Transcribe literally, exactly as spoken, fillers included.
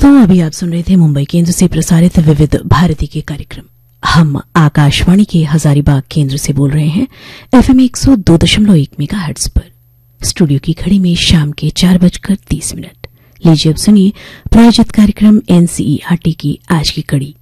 श्रोताओं, अभी आप सुन रहे थे मुंबई केंद्र से प्रसारित विविध भारती के कार्यक्रम। हम आकाशवाणी के हजारीबाग केंद्र से बोल रहे हैं एफएम एक सौ दो दशमलव एक मेगाहर्ट्ज पर। स्टूडियो की घड़ी में शाम के चार बजकर तीस मिनट। लीजिए अब सुनिए प्रायोजित कार्यक्रम एनसीईआरटी की आज की कड़ी।